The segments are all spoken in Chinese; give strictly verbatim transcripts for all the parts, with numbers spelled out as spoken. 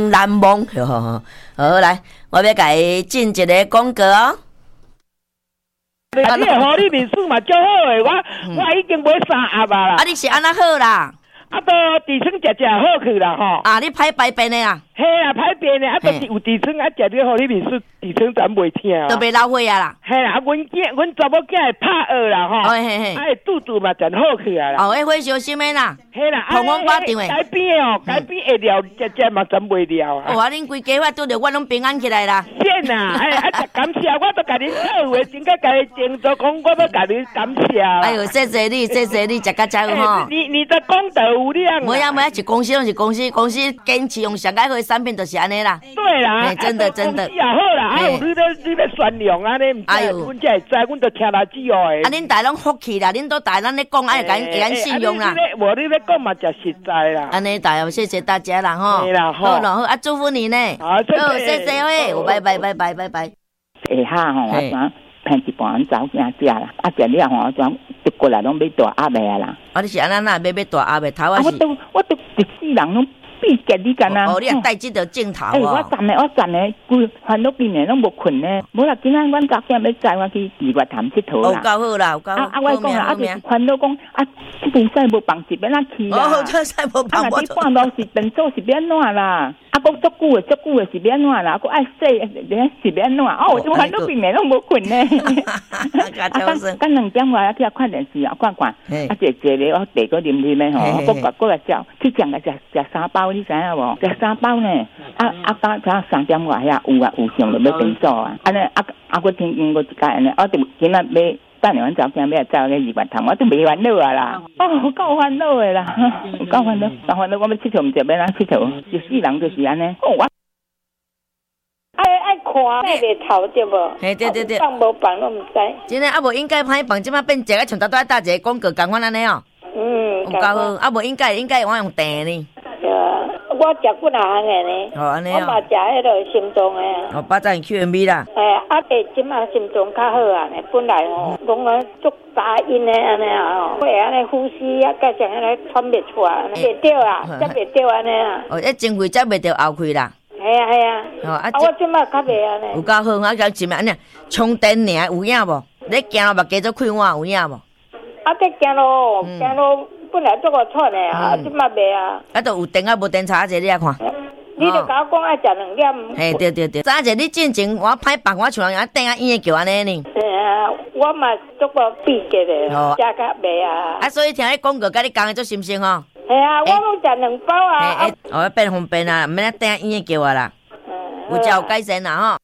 永难忘。好，好来，我要甲伊进一个广告哦。 啊，你的护理秘书嘛足好诶，我、嗯、我已经买三盒啦。 啊，你是安那好啦？ 啊，都痔疮食食好去啦吼。 啊，你歹排便的啊？ 嘿啊，歹便的，啊，都是有痔疮啊，食了护理秘书痔疮咱袂疼啊。 都袂老血啊啦。 嘿啦，阮囝阮查某囝会拍学啦吼。 嘿嘿嘿。 啊，肚肚嘛真好去啊啦。 哦，迄火烧心的啦。 嘿啦， 同阮挂场诶。 改变哦，改变会了，食食嘛真袂了啊。 哦，啊，恁规家伙拄着我拢平安起来啦。 是啊，哎，啊，感谢，我都甲恁好话，真个甲你敬祝讲，我都甲你感谢。 哎呦，谢谢你，谢谢你，食甲真有吼。 你你在讲得有量。 没啊没啊，是公司拢是公司，公司坚持用上解好的产品，就是安尼啦。 对啦， 真的真的。 也好啦，啊有你咧你咧宣扬安尼，哎呦，阮才会知，阮都听来之后诶。 啊，恁大拢福气啦，恁都大咱咧讲，爱敢会敢信用啦。 无你咧讲嘛，就实在啦。 安尼大，谢谢大家啦吼。 对啦， 好啦好啊，祝福你呢。 好， 谢谢喂，我拜拜拜拜拜拜。 下下吼，我讲平一半走惊食啦，啊食了吼，我讲一过来拢买大鸭的啊啦。 啊，你是安那那买买大鸭的头啊？ 我都我都一世人拢。必结你干啊！ 哦，你也带这个镜头哦。我站咧，我站咧，规烦恼今年拢无困咧。无啦，今仔阮昨天要载我去二月潭佚佗啦。 哦，够好啦，有够好。 啊啊，我讲啦，啊就是烦恼讲啊，这边使无房是要哪去啦？ 哦，这使无房。 啊，你半路是便所是要安怎啦？啊，讲足久诶，足久诶是要安怎啦？啊，爱洗是要安怎？哦，我烦恼今年拢无困咧。啊，等等两点外去啊看电视啊，看看。啊，坐坐咧，我茶搁啉啉诶吼，我搁搁来照，去讲个食食三包，你知影无？食三包呢？啊啊，刚才三点外遐有啊有上就要便所啊。安尼啊啊，我听经过一家安尼，我就今仔要。等下阮早间要走咧二月潭，我都未烦恼啊啦！哦，够烦恼诶啦，够烦恼，够烦恼！我要佚佗，毋知要哪佚佗，一世人就是安尼。哦，我爱爱看那个头对无？ 嘿，对对对， 放无放拢毋知。 真诶，啊无应该歹放，即摆变一个像大大大一个广告共款安尼哦。 嗯， 有够好，啊无应该应该我用订呢。 我食几若行诶呢？ 哦，安尼哦。 我嘛食迄个心脏诶。 哦，八站 Q M B 啦。 诶，啊，诶，即马心脏较好啊呢。本来吼，讲啊足杂音诶安尼啊吼，会安尼呼吸啊，加上安尼喘袂出来，袂着啊，才袂着安尼啊。 哦，一前肺才袂着后肺啦。 系啊系啊。哦，啊，我即马较袂安尼。 有够好，我讲前面安尼充电尔有影无？你行路目加做开换有影无？ 啊，这行路行路。本来做个喘的啊，即马袂啊。 啊，都有电啊，无电查者你来看。 你就甲我讲爱食两粒。 嘿，对对对。早者你进前我歹放，我像人电啊医院叫安尼呢。 对啊，我嘛做个闭结的，食甲袂啊。 啊，所以听迄广告，甲你讲的做心心吼。 系啊，我拢食两包啊。 诶，哦，变方便啊，毋免电啊医院叫我啦。有食有改善啦吼。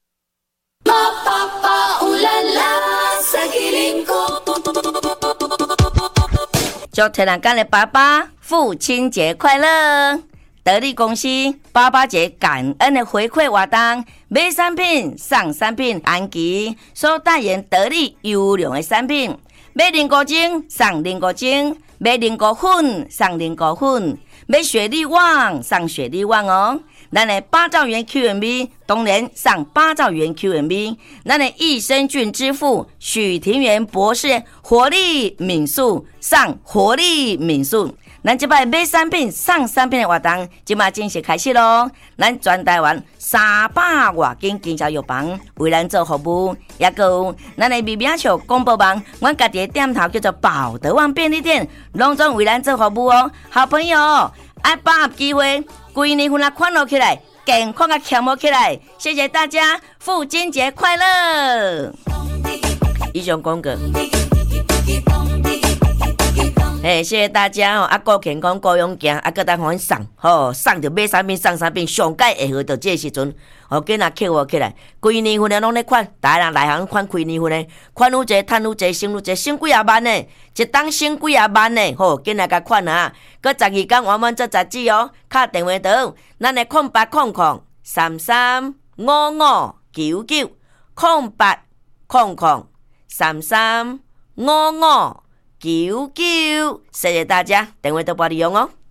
祝天然干的爸爸父亲节快乐！得力公司爸爸节感恩的回馈活动，买产品送产品，安琪所代言得力优良的产品，买零果精送零果精，买零果粉送零果粉，买雪力旺送雪力旺哦。咱的八兆元 Q M B 当然上八兆元 Q M B， 咱的益生菌之父许庭元博士活力敏素上活力敏素，咱这摆买产品上产品的活动，即马正式开始咯。咱全台湾三百外间经销药房为咱做服务，也有咱的微名笑广播网，阮家己的店头叫做保德旺便利店，拢总为咱做服务哦。好朋友，爱把握机会。规年份啊，快乐起来，健康啊，强活起来！谢谢大家，父亲节快乐！以上广告。哎，谢谢大家哦！啊，顾健康，顾勇健，啊，各单互阮送，吼、哦，送着买产品，送产品，上届会好到这时阵，哦，囡仔扣我起来，规年份的拢咧款，大家人内行款开年份的，款愈济，趁愈济，省愈济，省几啊万呢？一档省几啊万呢？吼、哦，囡仔甲款啊！搁十二天完完做十指哦，敲电话到，咱的空八空空三三五五九九，空八空空三三五五九九，谢谢大家，电话都拨利用哦。